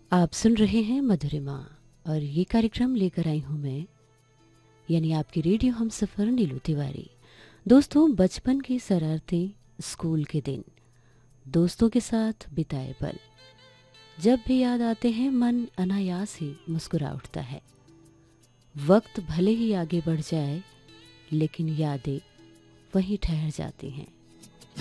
आप सुन रहे हैं मधुरिमा और ये कार्यक्रम लेकर आई हूँ मैं, यानी आपकी रेडियो हम सफ़र नीलू तिवारी। दोस्तों, बचपन की शरारतें, स्कूल के दिन, दोस्तों के साथ बिताए पल जब भी याद आते हैं मन अनायास ही मुस्कुरा उठता है। वक्त भले ही आगे बढ़ जाए लेकिन यादें वहीं ठहर जाती हैं।